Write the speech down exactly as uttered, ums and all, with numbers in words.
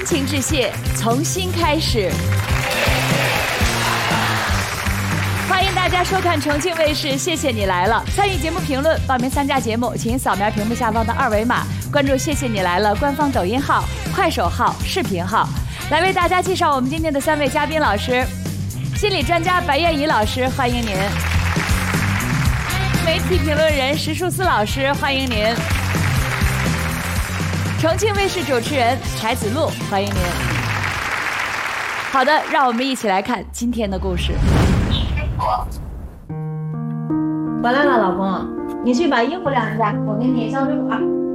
情致谢，从新开始。欢迎大家收看重庆卫视《谢谢你来了》。参与节目评论、报名参加节目，请扫描屏幕下方的二维码，关注《谢谢你来了》官方抖音号、快手号、视频号，来为大家介绍我们今天的三位嘉宾老师。心理专家白燕怡老师，欢迎您；媒体评论人石树思老师，欢迎您；重庆卫视主持人柴子路，欢迎您。好的，让我们一起来看今天的故事。 回来了，老公，你去把衣服晾一下，我给你烧水果。